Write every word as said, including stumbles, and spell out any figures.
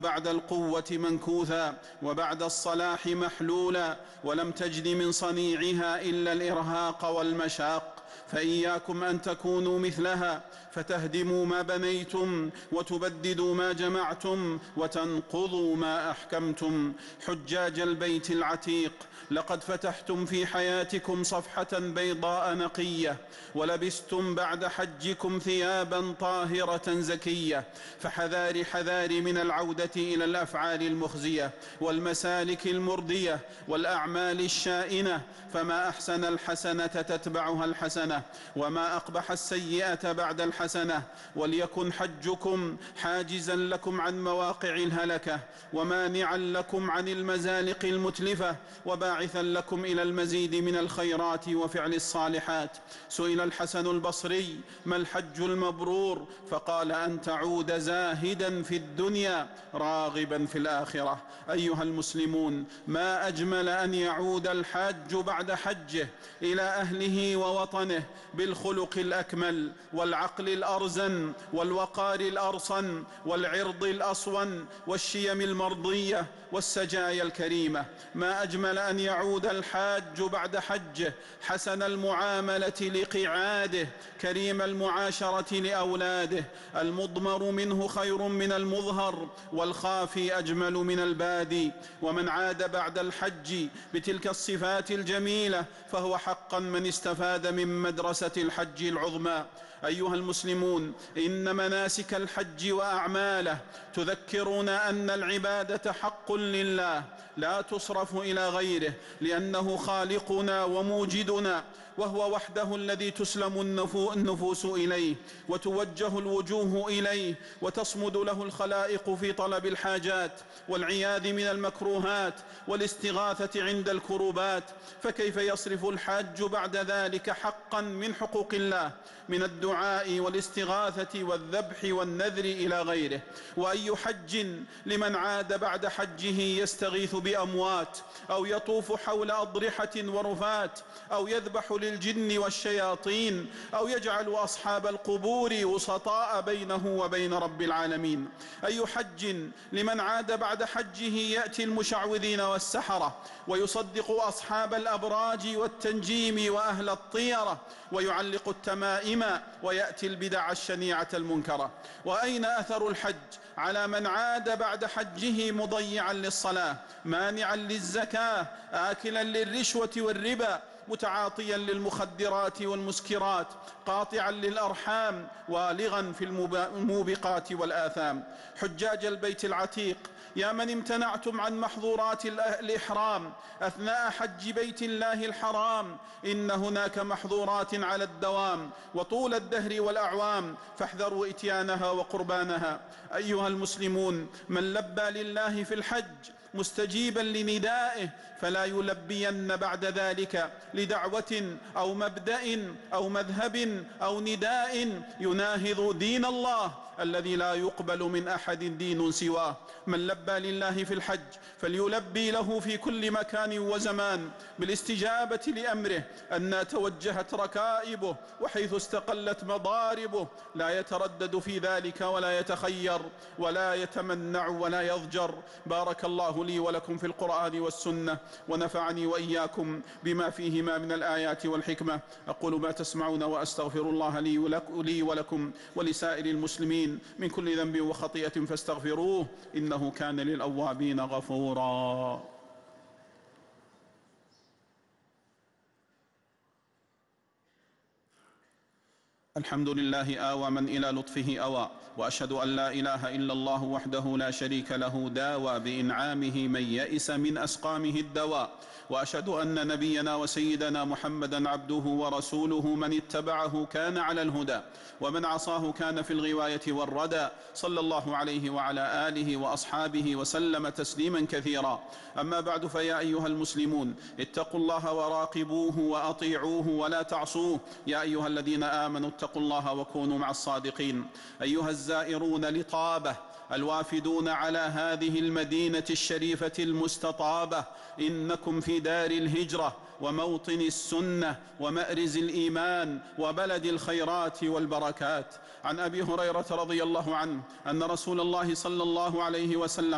بعد القوة منكوثا وبعد الصلاح محلولا، ولم تجد من صنيعها إلا الإرهاق والمشاق، فإياكم أن تكونوا مثلها فتهدموا ما بنيتم وتبددوا ما جمعتم وتنقضوا ما أحكمتم. حجاج البيت العتيق، لقد فتحتم في حياتكم صفحة بيضاء نقية، ولبستم بعد حجكم ثيابا طاهرة زكية، فحذار حذار من العودة إلى الأفعال المخزية والمسالك المردية والأعمال الشائنة، فما أحسن الحسنة تتبعها الحسنة، وما أقبح السيئة بعد الحسنة. وليكن حجكم حاجزا لكم عن مواقع الهلكة، ومانعا لكم عن المزالق المتلفة، وباعثا لكم إلى المزيد من الخيرات وفعل الصالحات. سئل الحسن البصري: ما الحج المبرور؟ فقال: أن تعود زاهدا في الدنيا راغبا في الآخرة. أيها المسلمون، ما أجمل أن يعود الحاج بعد حجه إلى أهله ووطنه بالخلق الأكمل والعقل الأرزن والوقار الأرصن والعرض الأصون والشيم المرضية والسجايا الكريمة. ما أجمل أن يعود الحاج بعد حجه حسن المعاملة لقعاده، كريم المعاشرة لأولاده، المضمر منه خير من المظهر، والخافي أجمل من البادي. ومن عاد بعد الحج بتلك الصفات الجميلة فهو حقا من استفاد من مدرسة الحج العظمى. أيها المسلمون، إن مناسك الحج وأعماله تذكرنا أن العبادة حق لله لا تصرف إلى غيره، لأنه خالقنا وموجدنا، وهو وحده الذي تسلم النفوس إليه وتوجه الوجوه إليه وتصمد له الخلائق في طلب الحاجات والعياذ من المكروهات والاستغاثة عند الكروبات. فكيف يصرف الحاج بعد ذلك حقا من حقوق الله من الدعاء والاستغاثة والذبح والنذر إلى غيره؟ وأي حج لمن عاد بعد حجه يستغيث بأموات أو يطوف حول أضرحة ورفات أو يذبح للجن والشياطين أو يجعل أصحاب القبور وسطاء بينه وبين رب العالمين؟ أي حج لمن عاد بعد حجه يأتي المشعوذين والسحرة ويصدق أصحاب الأبراج والتنجيم وأهل الطيرة ويعلق التمائم ويأتي البدع الشنيعة المنكرة؟ وأين أثر الحج على من عاد بعد حجه مضيعا للصلاة، مانعا للزكاة، آكلا للرشوة والربا، متعاطيا للمخدرات والمسكرات، قاطعا للأرحام، والغا في الموبقات والآثام؟ حجاج البيت العتيق، يا من امتنعتم عن محظورات الإحرام أثناء حج بيت الله الحرام، إن هناك محظورات على الدوام وطول الدهر والأعوام، فاحذروا إتيانها وقربانها. أيها المسلمون، من لبى لله في الحج مستجيبا لندائه فلا يلبين بعد ذلك لدعوة أو مبدأ أو مذهب أو نداء يناهض دين الله الذي لا يقبل من أحد دين سواه. من لبى لله في الحج فليلبي له في كل مكان وزمان بالاستجابة لأمره، أن توجهت ركائبه وحيث استقلت مضاربه، لا يتردد في ذلك ولا يتخير ولا يتمنع ولا يضجر. بارك الله لي ولكم في القرآن والسنة، ونفعني وإياكم بما فيهما من الآيات والحكمة. أقول ما تسمعون وأستغفر الله لي ولكم ولسائر المسلمين من كل ذنب وخطيئة فاستغفروه إنه كان للأوابين غفورا. الحمد لله آوى من إلى لطفه أوى، وأشهد أن لا إله إلا الله وحده لا شريك له داوى بإنعامه من يئس من أسقامه الدواء، وأشهد أن نبينا وسيدنا محمدا عبده ورسوله من اتبعه كان على الهدى ومن عصاه كان في الغواية والردى، صلى الله عليه وعلى آله وأصحابه وسلم تسليما كثيرا. أما بعد، فيا أيها المسلمون، اتقوا الله وراقبوه وأطيعوه ولا تعصوه. يا أيها الذين آمنوا اتقوا الله وكونوا مع الصادقين. أيها الزائرون لطابة الوافدون على هذه المدينة الشريفة المستطابة، إنكم في دار الهجرة وموطن السنة ومأرز الإيمان وبلد الخيرات والبركات. عن أبي هريرة رضي الله عنه أن رسول الله صلى الله عليه وسلم